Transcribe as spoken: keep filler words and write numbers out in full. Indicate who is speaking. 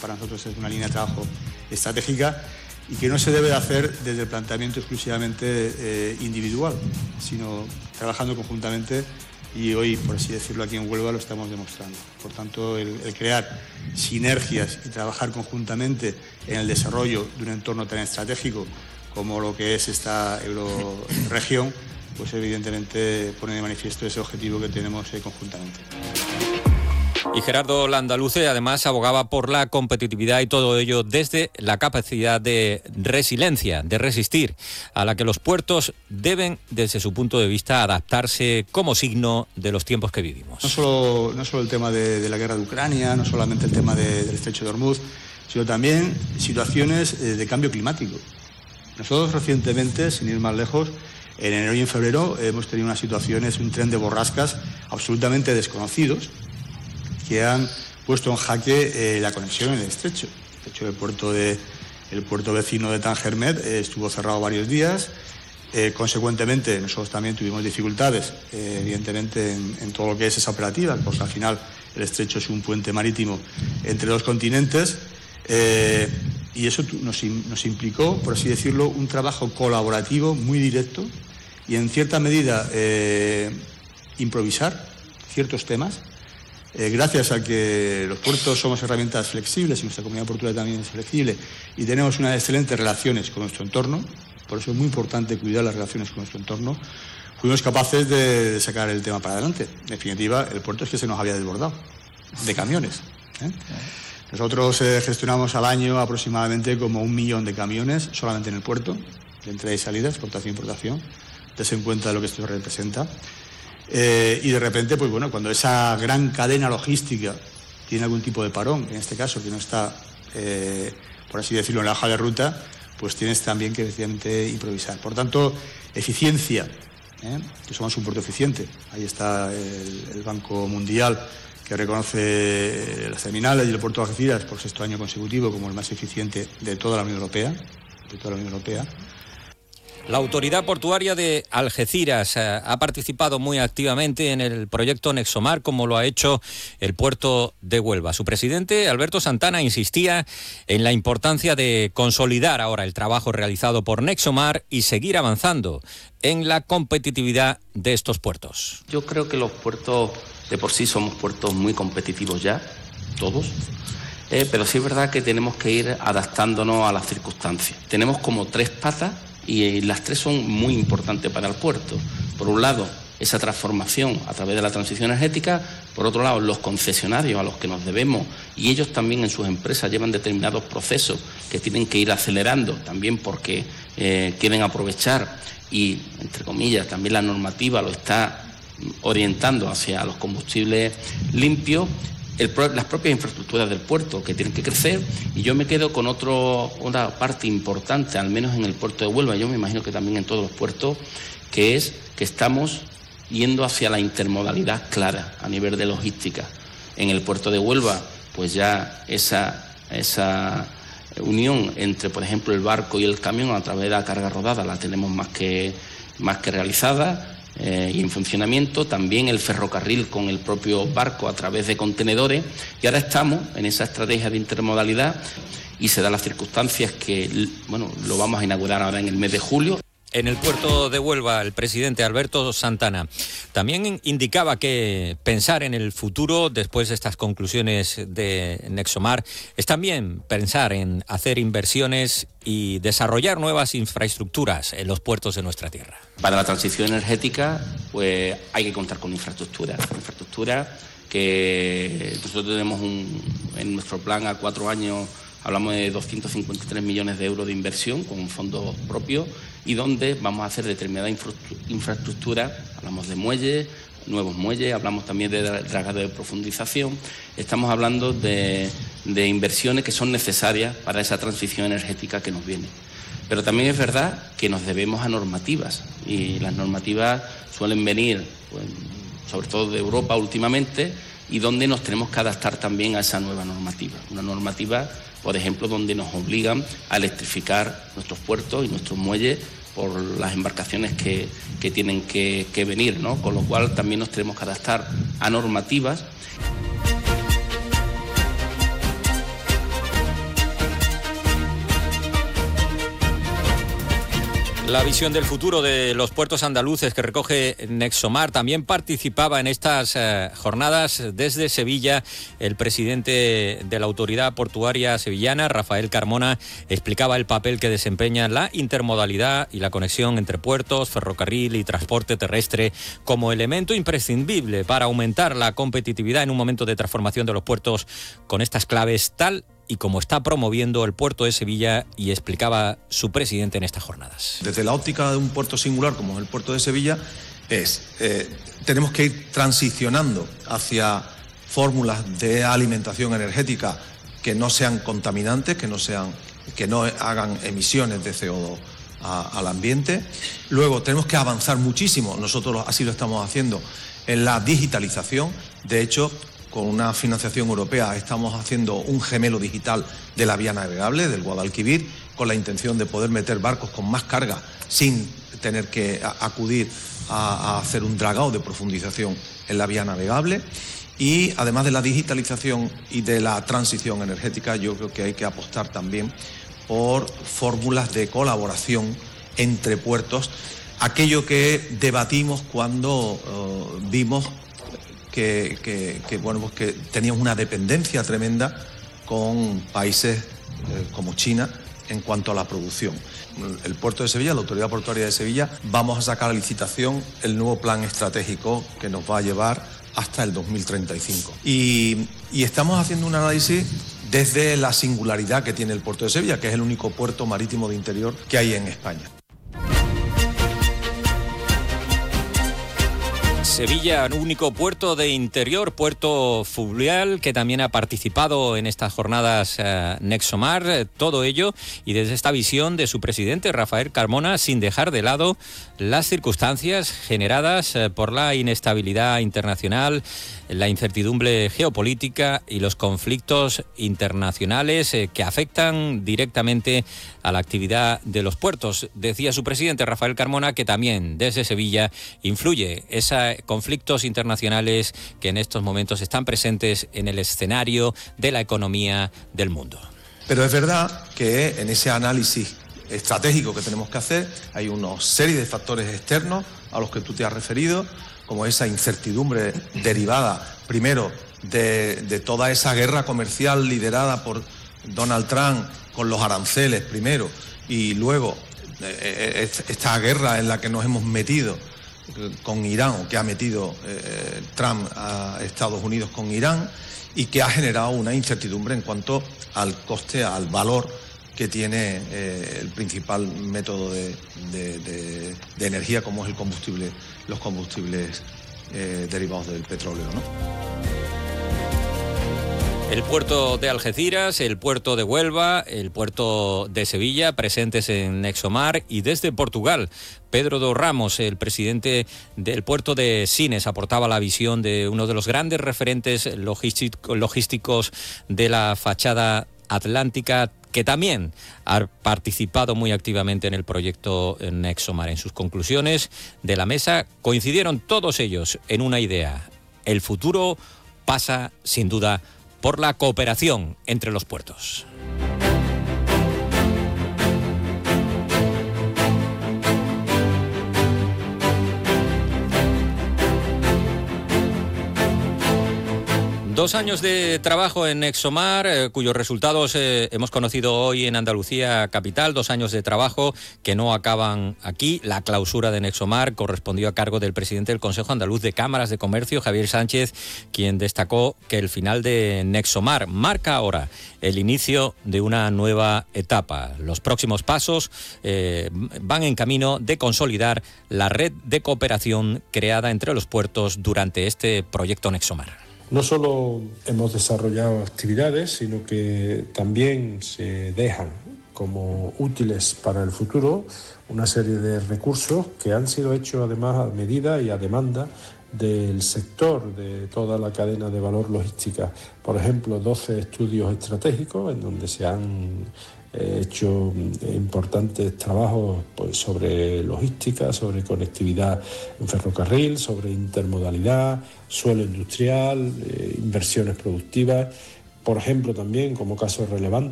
Speaker 1: para nosotros es una línea de trabajo estratégica y que no se debe de hacer desde el planteamiento exclusivamente eh, individual, sino trabajando conjuntamente, y hoy, por así decirlo, aquí en Huelva lo estamos demostrando. Por tanto, el, el crear sinergias y trabajar conjuntamente en el desarrollo de un entorno tan estratégico como lo que es esta euroregión, pues evidentemente pone de manifiesto ese objetivo que tenemos eh, conjuntamente.
Speaker 2: Y Gerardo Landaluce además abogaba por la competitividad y todo ello desde la capacidad de resiliencia, de resistir, a la que los puertos deben, desde su punto de vista, adaptarse como signo de los tiempos que vivimos.
Speaker 1: No solo, no solo el tema de, de la guerra de Ucrania, no solamente el tema de, del estrecho de Hormuz, sino también situaciones eh, de cambio climático. Nosotros recientemente, sin ir más lejos, en enero y en febrero hemos tenido unas situaciones, un tren de borrascas absolutamente desconocidos, que han puesto en jaque eh, la conexión en el estrecho. De hecho, el puerto, de, el puerto vecino de Tangermet eh, estuvo cerrado varios días. Eh, consecuentemente, nosotros también tuvimos dificultades, eh, evidentemente, en, en todo lo que es esa operativa, porque al final el estrecho es un puente marítimo entre dos continentes, eh, y eso nos, nos implicó, por así decirlo, un trabajo colaborativo muy directo y, en cierta medida, eh, improvisar ciertos temas. Eh, gracias a que los puertos somos herramientas flexibles y nuestra comunidad portuaria también es flexible y tenemos unas excelentes relaciones con nuestro entorno, por eso es muy importante cuidar las relaciones con nuestro entorno, fuimos capaces de, de sacar el tema para adelante. En definitiva, el puerto es que se nos había desbordado de camiones, ¿eh? Nosotros eh, gestionamos al año aproximadamente como un millón de camiones solamente en el puerto, de entrada y salida, exportación e importación. Dese en cuenta de lo que esto representa. Eh, y de repente, pues bueno, cuando esa gran cadena logística tiene algún tipo de parón, en este caso que no está, eh, por así decirlo, en la hoja de ruta, pues tienes también que efectivamente improvisar. Por tanto, eficiencia, ¿eh? que somos un puerto eficiente. Ahí está el, el Banco Mundial, que reconoce las terminales y el puerto de Algeciras por sexto año consecutivo como el más eficiente de toda la Unión Europea, de toda la Unión Europea.
Speaker 2: La Autoridad Portuaria de Algeciras eh, ha participado muy activamente en el proyecto Nexomar, como lo ha hecho el puerto de Huelva. Su presidente, Alberto Santana, insistía en la importancia de consolidar ahora el trabajo realizado por Nexomar y seguir avanzando en la competitividad de estos puertos.
Speaker 3: Yo creo que los puertos de por sí somos puertos muy competitivos ya, todos. Eh, pero sí es verdad que tenemos que ir adaptándonos a las circunstancias. Tenemos como tres patas y las tres son muy importantes para el puerto. Por un lado, esa transformación a través de la transición energética. Por otro lado, los concesionarios a los que nos debemos, y ellos también en sus empresas llevan determinados procesos que tienen que ir acelerando, también porque eh, quieren aprovechar y, entre comillas, también la normativa lo está orientando hacia los combustibles limpios. El, las propias infraestructuras del puerto que tienen que crecer, y yo me quedo con otro, una parte importante, al menos en el puerto de Huelva, yo me imagino que también en todos los puertos, que es que estamos yendo hacia la intermodalidad clara a nivel de logística. En el puerto de Huelva, pues ya esa, esa unión entre, por ejemplo, el barco y el camión a través de la carga rodada la tenemos más que, más que realizada. Eh, y en funcionamiento, también el ferrocarril con el propio barco a través de contenedores, y ahora estamos en esa estrategia de intermodalidad y se dan las circunstancias que, bueno, lo vamos a inaugurar ahora en el mes de julio.
Speaker 2: En el puerto de Huelva, el presidente Alberto Santana también indicaba que pensar en el futuro, después de estas conclusiones de Nexomar, es también pensar en hacer inversiones y desarrollar nuevas infraestructuras en los puertos de nuestra tierra.
Speaker 3: Para la transición energética, pues hay que contar con infraestructura, infraestructura que nosotros tenemos un, en nuestro plan a cuatro años. Hablamos de doscientos cincuenta y tres millones de euros de inversión con fondos propios, y donde vamos a hacer determinada infraestructura. Hablamos de muelles, nuevos muelles, hablamos también de dragado de profundización. Estamos hablando de, de inversiones que son necesarias para esa transición energética que nos viene. Pero también es verdad que nos debemos a normativas, y las normativas suelen venir, pues, sobre todo de Europa últimamente, y donde nos tenemos que adaptar también a esa nueva normativa. Una normativa, por ejemplo, donde nos obligan a electrificar nuestros puertos y nuestros muelles por las embarcaciones que, que tienen que, que venir, ¿no? Con lo cual también nos tenemos que adaptar a normativas.
Speaker 2: La visión del futuro de los puertos andaluces que recoge Nexomar. También participaba en estas eh, jornadas desde Sevilla el presidente de la Autoridad Portuaria Sevillana, Rafael Carmona. Explicaba el papel que desempeña la intermodalidad y la conexión entre puertos, ferrocarril y transporte terrestre como elemento imprescindible para aumentar la competitividad en un momento de transformación de los puertos con estas claves, tal y como está promoviendo el puerto de Sevilla, y explicaba su presidente en estas jornadas.
Speaker 4: Desde la óptica de un puerto singular como es el puerto de Sevilla, es eh, tenemos que ir transicionando hacia fórmulas de alimentación energética que no sean contaminantes, que no sean, que no hagan emisiones de C O dos a, al ambiente. Luego tenemos que avanzar muchísimo, nosotros así lo estamos haciendo, en la digitalización. De hecho, con una financiación europea estamos haciendo un gemelo digital de la vía navegable, del Guadalquivir, con la intención de poder meter barcos con más carga sin tener que acudir a, a hacer un dragado de profundización en la vía navegable. Y además de la digitalización y de la transición energética, yo creo que hay que apostar también por fórmulas de colaboración entre puertos, aquello que debatimos cuando uh, vimos Que, que, que, bueno, pues que teníamos una dependencia tremenda con países eh, como China en cuanto a la producción. El puerto de Sevilla, la Autoridad Portuaria de Sevilla, vamos a sacar a licitación el nuevo plan estratégico que nos va a llevar hasta el dos mil treinta y cinco. Y, y estamos haciendo un análisis desde la singularidad que tiene el puerto de Sevilla, que es el único puerto marítimo de interior que hay en España.
Speaker 2: Sevilla, único puerto de interior, puerto fluvial, que también ha participado en estas jornadas eh, Nexomar, eh, todo ello, y desde esta visión de su presidente, Rafael Carmona, sin dejar de lado las circunstancias generadas eh, por la inestabilidad internacional, la incertidumbre geopolítica y los conflictos internacionales eh, que afectan directamente a la actividad de los puertos. Decía su presidente, Rafael Carmona, que también desde Sevilla influye esos conflictos internacionales que en estos momentos están presentes en el escenario de la economía del mundo.
Speaker 4: Pero es verdad que en ese análisis estratégico que tenemos que hacer hay una serie de factores externos a los que tú te has referido, como esa incertidumbre derivada, primero, de, de toda esa guerra comercial liderada por Donald Trump con los aranceles primero, y luego eh, esta guerra en la que nos hemos metido con Irán, o que ha metido eh, Trump a Estados Unidos con Irán, y que ha generado una incertidumbre en cuanto al coste, al valor que tiene eh, el principal método de, de, de, de energía, como es el combustible, los combustibles eh, derivados del petróleo, ¿no?
Speaker 2: El puerto de Algeciras, el puerto de Huelva, el puerto de Sevilla, presentes en Nexomar, y desde Portugal, Pedro do Ramos, el presidente del puerto de Sines, aportaba la visión de uno de los grandes referentes logísticos de la fachada atlántica, que también ha participado muy activamente en el proyecto Nexomar. En sus conclusiones de la mesa coincidieron todos ellos en una idea: el futuro pasa, sin duda, por la cooperación entre los puertos. Dos años de trabajo en Nexomar, eh, cuyos resultados eh, hemos conocido hoy en Andalucía capital. Dos años de trabajo que no acaban aquí. La clausura de Nexomar correspondió a cargo del presidente del Consejo Andaluz de Cámaras de Comercio, Javier Sánchez, quien destacó que el final de Nexomar marca ahora el inicio de una nueva etapa. Los próximos pasos eh, van en camino de consolidar la red de cooperación creada entre los puertos durante este proyecto Nexomar.
Speaker 5: No solo hemos desarrollado actividades, sino que también se dejan como útiles para el futuro una serie de recursos que han sido hechos además a medida y a demanda del sector, de toda la cadena de valor logística. Por ejemplo, doce estudios estratégicos en donde se han He hecho importantes trabajos pues, sobre logística, sobre conectividad en ferrocarril, sobre intermodalidad, suelo industrial, eh, inversiones productivas. Por ejemplo, también como caso relevante,